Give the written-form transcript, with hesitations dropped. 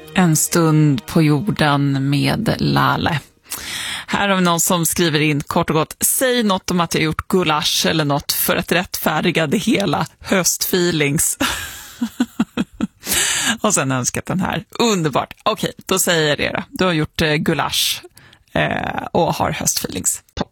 En stund på jorden med Lale. Här har vi någon som skriver in kort och gott: säg något om att jag gjort gulasch eller något för att rättfärdiga det hela. Höstfeelings. Och sen önskat den här. Underbart. Okej, då säger jag det då. Du har gjort gulasch och har höstfeelings. Toppen.